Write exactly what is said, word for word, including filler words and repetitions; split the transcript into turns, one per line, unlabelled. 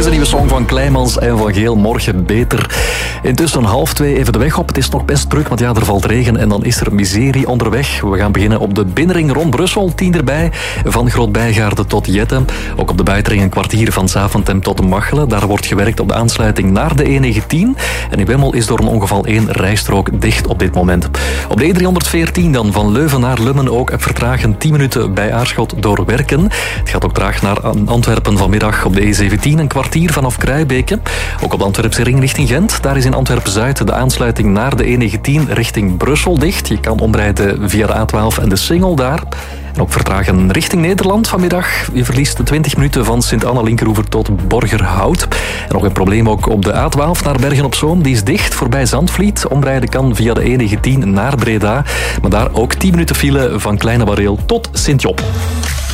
de nieuwe song van Kleimans en van Geel, Morgen Beter. Intussen half twee even de weg op. Het is nog best druk, want ja, er valt regen en dan is er miserie onderweg. We gaan beginnen op de binnenring rond Brussel, tien erbij. Van Groot-Bijgaarde tot Jetten. Ook op de buitenring een kwartier van Zaventem tot Machelen. Daar wordt gewerkt op de aansluiting naar de E negentien. En in Wemmel is door een ongeval één rijstrook dicht op dit moment. Op de E driehonderdveertien dan, van Leuven naar Lummen ook vertragen tien minuten bij Aarschot door werken. Het gaat ook traag naar Antwerpen vanmiddag op de E zeventien, een kwartier vanaf Kruijbeke. Ook op de Antwerpse ring richting Gent. Daar is in Antwerpen-Zuid de aansluiting naar de E negentien richting Brussel dicht. Je kan omrijden via de A twaalf en de Singel daar. En ook vertragen richting Nederland vanmiddag. Je verliest de twintig minuten van Sint-Anna-Linkeroever tot Borgerhout. En nog een probleem ook op de A twaalf naar Bergen-op-Zoom. Die is dicht voorbij Zandvliet. Omrijden kan via de E negentien naar Breda. Maar daar ook tien minuten file van Kleine Bareel tot Sint-Job.